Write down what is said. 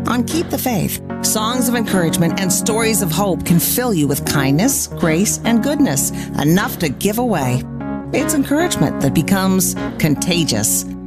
On Keep the Faith, songs of encouragement and stories of hope can fill you with kindness, grace, and goodness, enough to give away. It's encouragement that becomes contagious.